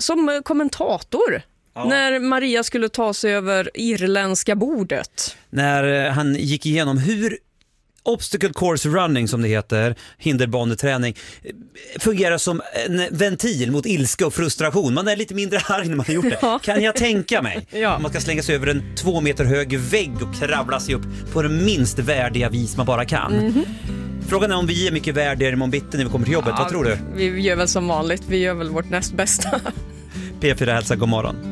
som kommentator. Ja. När Maria skulle ta sig över irländska bordet. När han gick igenom hur obstacle course running, som det heter, hinderbaneträning, fungerar som en ventil mot ilska och frustration. Man är lite mindre arg när man har gjort det. Ja. Kan jag tänka mig. Ja. Man ska slänga sig över en 2 meter hög vägg och kravla sig upp på det minst värdiga vis man bara kan. Frågan är om vi ger mycket värdigare imorgon bitti när vi kommer till jobbet. Vad tror du? Vi gör väl som vanligt. Vi gör väl vårt näst bästa. P4 hälsar god morgon.